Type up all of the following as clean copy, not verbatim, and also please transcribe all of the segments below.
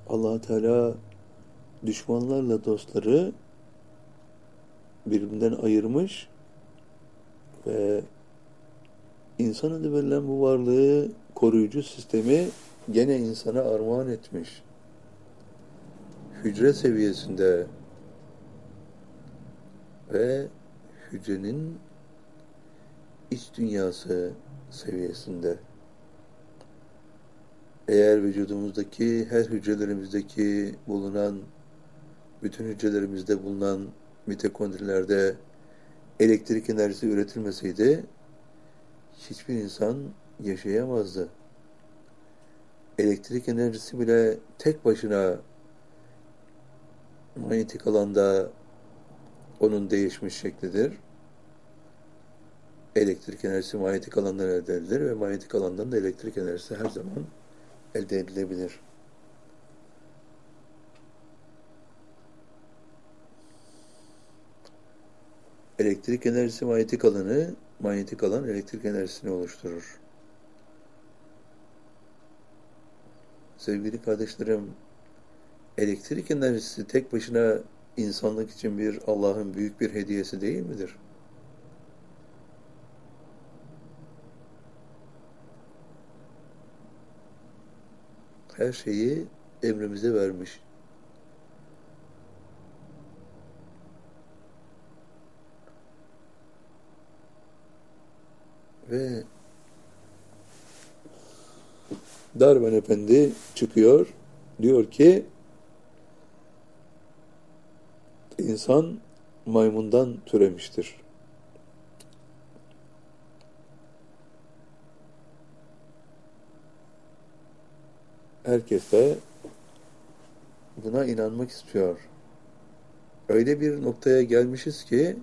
Allah Teala düşmanlarla dostları birbirinden ayırmış ve insan adı verilen bu varlığı koruyucu sistemi gene insana armağan etmiş. Hücre seviyesinde ve hücrenin iç dünyası seviyesinde. Eğer vücudumuzdaki her hücrelerimizdeki bulunan, bütün hücrelerimizde bulunan mitokondrilerde elektrik enerjisi üretilmeseydi hiçbir insan yaşayamazdı. Elektrik enerjisi bile tek başına manyetik alanda onun değişmiş şeklidir. Elektrik enerjisi manyetik alandan elde edilir ve manyetik alandan da elektrik enerjisi her zaman elde edilebilir. Elektrik enerjisi manyetik alanı, manyetik alan elektrik enerjisini oluşturur. Sevgili kardeşlerim, elektrik enerjisi tek başına insanlık için bir Allah'ın büyük bir hediyesi değil midir? Her şeyi emrimize vermiş. Ve Darwin Efendi çıkıyor, diyor ki insan maymundan türemiştir. Herkes de buna inanmak istiyor. Öyle bir noktaya gelmişiz ki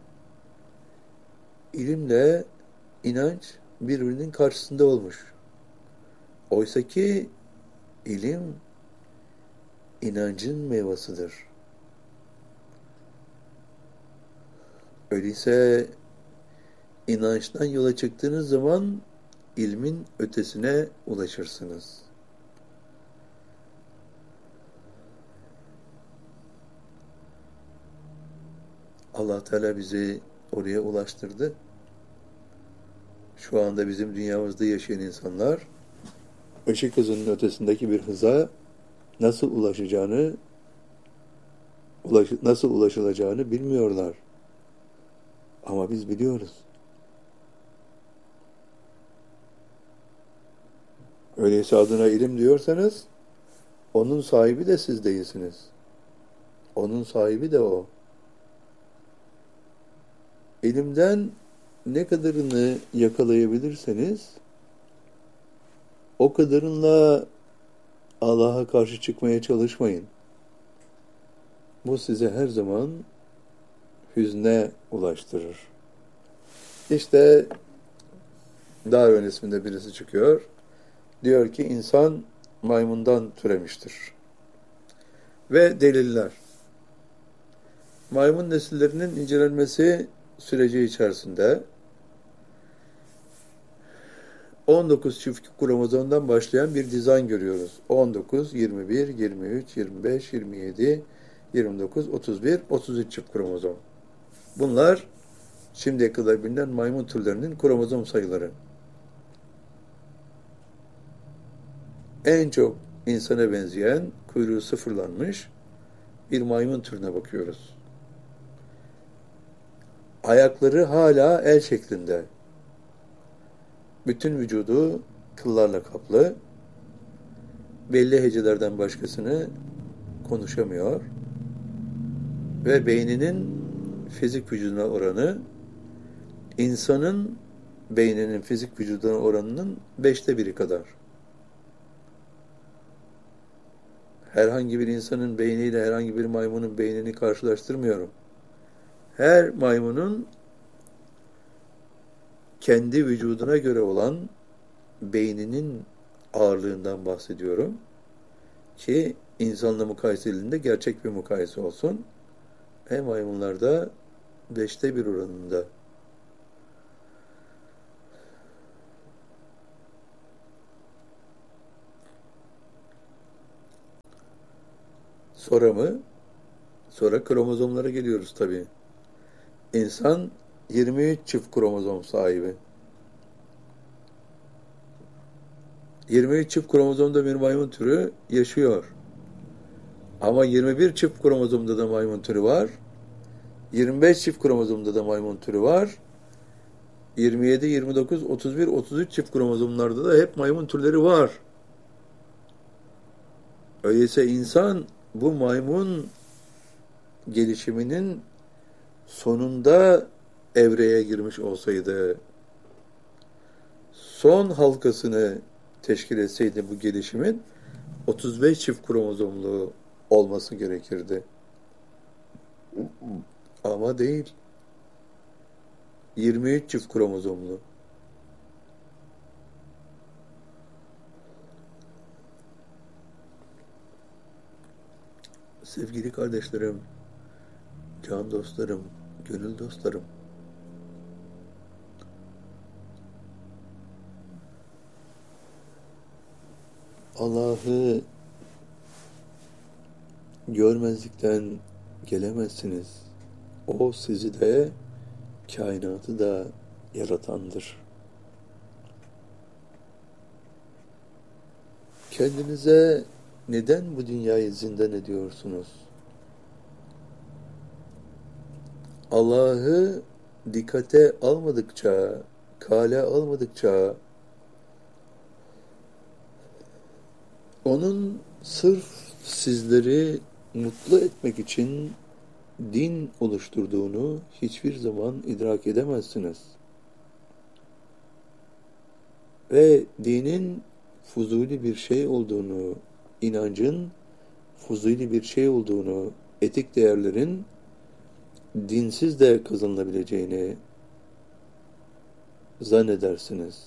ilimle inanç birbirinin karşısında olmuş. Oysaki ilim inancın meyvasıdır. Öyleyse inançtan yola çıktığınız zaman ilmin ötesine ulaşırsınız. Allah Teala bizi oraya ulaştırdı. Şu anda bizim dünyamızda yaşayan insanlar ışık hızının ötesindeki bir hıza nasıl ulaşılacağını bilmiyorlar. Ama biz biliyoruz. Öyleyse adına ilim diyorsanız onun sahibi de siz değilsiniz. Onun sahibi de o. İlimden ne kadarını yakalayabilirseniz o kadarınla Allah'a karşı çıkmaya çalışmayın. Bu size her zaman hüzne ulaştırır. İşte Darwin isminde birisi çıkıyor. Diyor ki insan maymundan türemiştir. Ve deliller. Maymun nesillerinin incelenmesi süreci içerisinde 19 çift kromozomdan başlayan bir dizayn görüyoruz. 19, 21, 23, 25, 27, 29, 31, 33 çift kromozom. Bunlar şimdiye kadar bilinen maymun türlerinin kromozom sayıları. En çok insana benzeyen, kuyruğu sıfırlanmış bir maymun türüne bakıyoruz. Ayakları hala el şeklinde. Bütün vücudu kıllarla kaplı. Belli hecelerden başkasını konuşamıyor. Ve beyninin fizik vücuduna oranı insanın beyninin fizik vücuduna oranının 1/5 kadar. Herhangi bir insanın beyniyle herhangi bir maymunun beynini karşılaştırmıyorum. Her maymunun kendi vücuduna göre olan beyninin ağırlığından bahsediyorum ki insanla mukayese edildiğinde gerçek bir mukayese olsun. Hem maymunlarda 1/5 oranında. Sonra mı? Sonra kromozomlara geliyoruz tabii. İnsan 23 çift kromozom sahibi. 23 çift kromozomda bir maymun türü yaşıyor. Ama 21 çift kromozomda da maymun türü var. 25 çift kromozomda da maymun türü var. 27, 29, 31, 33 çift kromozomlarda da hep maymun türleri var. Öyleyse insan bu maymun gelişiminin sonunda evreye girmiş olsaydı, son halkasını teşkil etseydi bu gelişimin 35 çift kromozomlu olması gerekirdi. Ama değil. 23 çift kromozomlu. Sevgili kardeşlerim, can dostlarım, gönül dostlarım. Allah'ı görmezlikten gelemezsiniz. O sizi de, kainatı da yaratandır. Kendinize neden bu dünyayı zindan ediyorsunuz? Allah'ı dikkate almadıkça, kale almadıkça, onun sırf sizleri mutlu etmek için din oluşturduğunu hiçbir zaman idrak edemezsiniz. Ve dinin fuzuli bir şey olduğunu, inancın fuzuli bir şey olduğunu, etik değerlerin dinsiz de kazanılabileceğini zannedersiniz.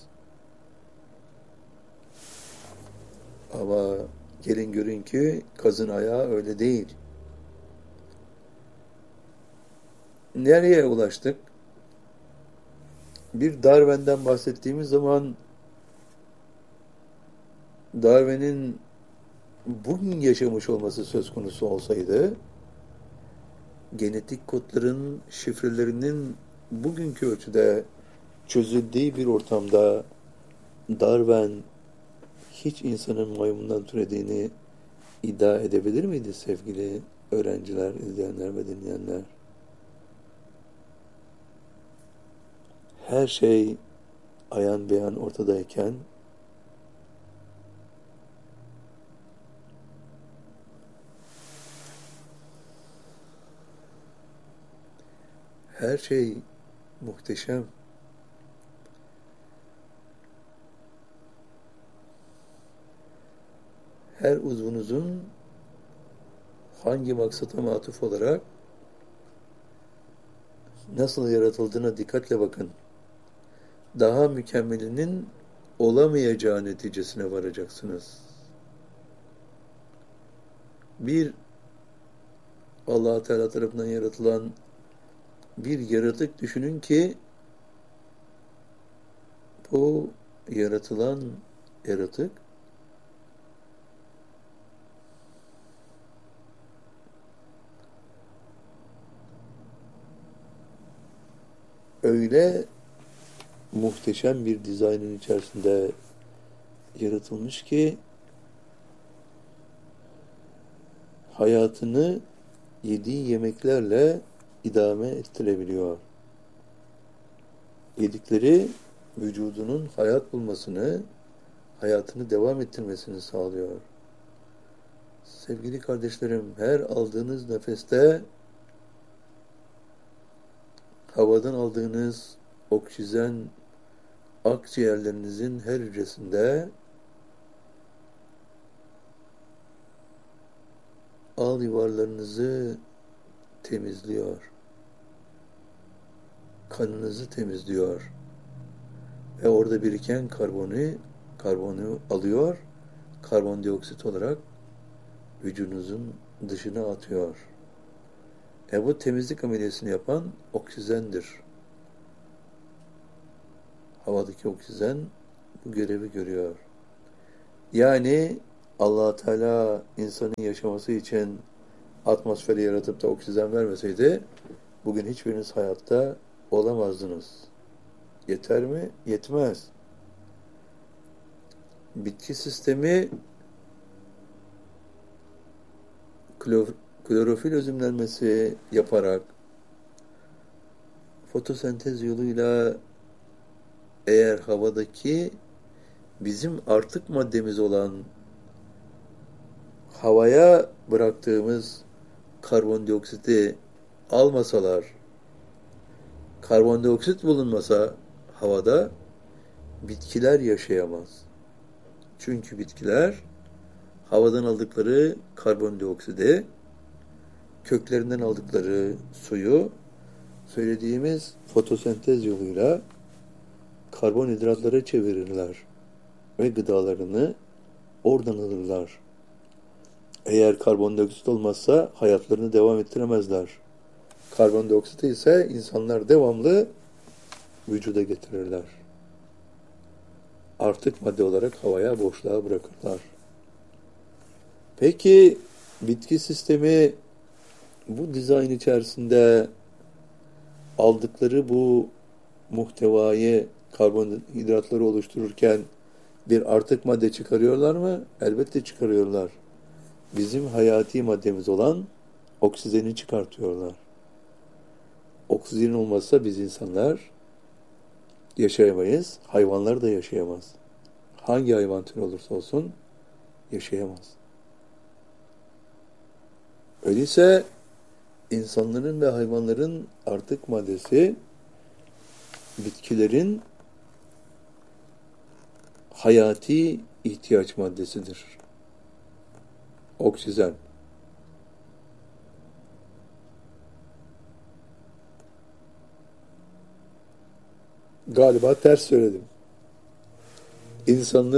Ama gelin görün ki kazın ayağı öyle değil. Nereye ulaştık? Bir Darwin'den bahsettiğimiz zaman Darwin'in bugün yaşamış olması söz konusu olsaydı, genetik kodların şifrelerinin bugünkü ölçüde çözüldüğü bir ortamda Darwin hiç insanın maymundan türediğini iddia edebilir miydi sevgili öğrenciler, izleyenler ve dinleyenler? Her şey ayan beyan ortadayken her şey muhteşem. Her uzvunuzun hangi maksata matuf olarak nasıl yaratıldığına dikkatle bakın. Daha mükemmelinin olamayacağı neticesine varacaksınız. Bir Allah Teala tarafından yaratılan bir yaratık düşünün ki bu yaratılan yaratık öyle muhteşem bir dizaynın içerisinde yaratılmış ki hayatını yediği yemeklerle idame ettirebiliyor. Yedikleri vücudunun hayat bulmasını, hayatını devam ettirmesini sağlıyor. Sevgili kardeşlerim, her aldığınız nefeste havadan aldığınız oksijen akciğerlerinizin her hücresinde al yuvarlarınızı temizliyor. Kanınızı temizliyor. Ve orada biriken karbonu alıyor, karbondioksit olarak vücudunuzun dışına atıyor. Bu temizlik ameliyatını yapan oksijendir. Havadaki oksijen bu görevi görüyor. Yani Allah Teala insanın yaşaması için atmosferi yaratıp da oksijen vermeseydi bugün hiçbiriniz hayatta olamazdınız. Yeter mi? Yetmez. Bitki sistemi klorofil özümlenmesi yaparak fotosentez yoluyla eğer havadaki bizim artık maddemiz olan havaya bıraktığımız karbondioksiti almasalar, karbondioksit bulunmasa havada bitkiler yaşayamaz. Çünkü bitkiler havadan aldıkları karbondioksidi, köklerinden aldıkları suyu söylediğimiz fotosentez yoluyla karbonhidratlara çevirirler ve gıdalarını oradan alırlar. Eğer karbondioksit olmazsa hayatlarını devam ettiremezler. Karbondioksiti ise insanlar devamlı vücuda getirirler. Artık madde olarak havaya, boşluğa bırakırlar. Peki bitki sistemi bu dizayn içerisinde aldıkları bu muhtevayı, karbonhidratları oluştururken bir artık madde çıkarıyorlar mı? Elbette çıkarıyorlar. Bizim hayati maddemiz olan oksijeni çıkartıyorlar. Oksijen olmazsa biz insanlar yaşayamayız, hayvanlar da yaşayamaz. Hangi hayvan türü olursa olsun yaşayamaz. Öyleyse insanların ve hayvanların artık maddesi bitkilerin hayati ihtiyaç maddesidir. Oksijen. Galiba ters söyledim. İnsanların